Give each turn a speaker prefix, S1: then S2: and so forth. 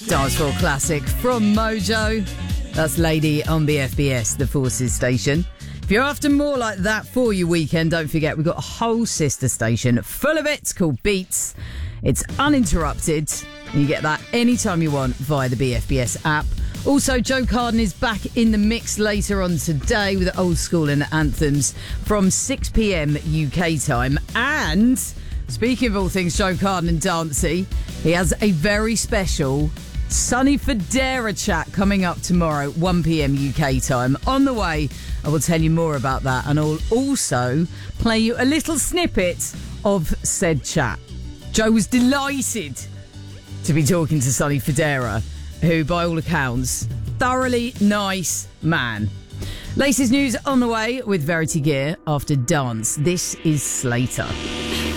S1: Dance floor classic from Mojo. That's Lady on BFBS, the Forces station. If you're after more like that for your weekend, don't forget we've got a whole sister station full of it called Beats. It's uninterrupted. You get that anytime you want via the BFBS app. Also, Joe Carden is back in the mix later on today with Old School and Anthems from 6 p.m. UK time. And speaking of all things Joe Carden and dancey, he has a very special Sonny Fodera chat coming up tomorrow, 1 p.m. UK time. On the way, I will tell you more about that, and I'll also play you a little snippet of said chat. Joe was delighted to be talking to Sonny Fodera, who, by all accounts, thoroughly nice man. Latest news on the way with Verity Gear after Dance. This is Slater.